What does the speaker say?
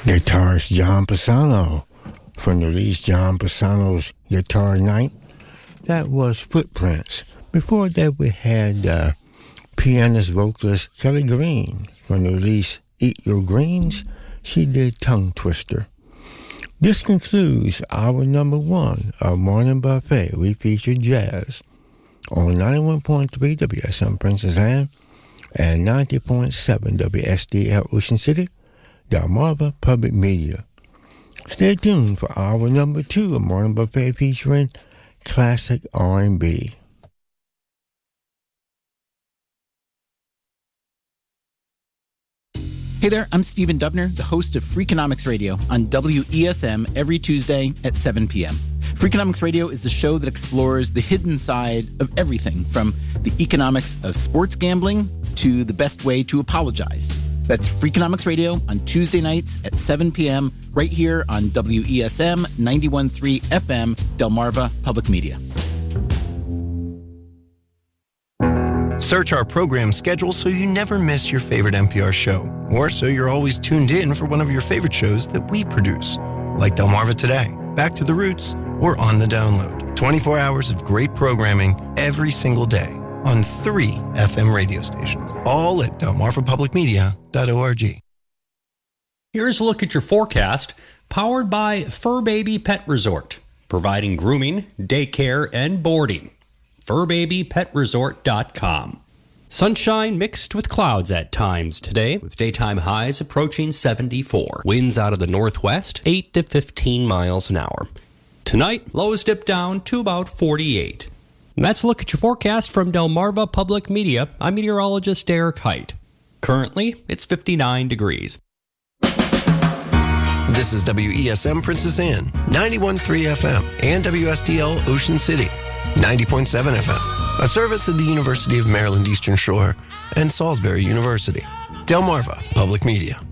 Guitarist John Pisano from the release John Pisano's Guitar Night. That was Footprints. Before that, we had pianist vocalist Kelly Green from the release Eat Your Greens. She did Tongue Twister. This concludes hour number 1 of Morning Buffet. We feature jazz on 91.3 WSM Princess Anne and 90.7 WSDL Ocean City, Delmarva Public Media. Stay tuned for hour number 2 of Morning Buffet featuring classic R&B. Hey there, I'm Stephen Dubner, the host of Freakonomics Radio on WESM every Tuesday at 7 p.m. Freakonomics Radio is the show that explores the hidden side of everything from the economics of sports gambling to the best way to apologize. That's Freakonomics Radio on Tuesday nights at 7 p.m. right here on WESM 91.3 FM, Delmarva Public Media. Search our program schedule so you never miss your favorite NPR show, or so you're always tuned in for one of your favorite shows that we produce, like Delmarva Today, Back to the Roots, or On the Download. 24 hours of great programming every single day on 3 FM radio stations, all at delmarvapublicmedia.org. Here's a look at your forecast, powered by Fur Baby Pet Resort, providing grooming, daycare, and boarding. FurBabyPetResort.com. Sunshine mixed with clouds at times today, with daytime highs approaching 74. Winds out of the northwest, 8 to 15 miles an hour. Tonight, lows dip down to about 48. And that's a look at your forecast from Delmarva Public Media. I'm meteorologist Derek Height. Currently, it's 59 degrees. This is WESM Princess Anne, 91.3 FM, and WSDL Ocean City, 90.7 FM, a service of the University of Maryland Eastern Shore and Salisbury University. Delmarva Public Media.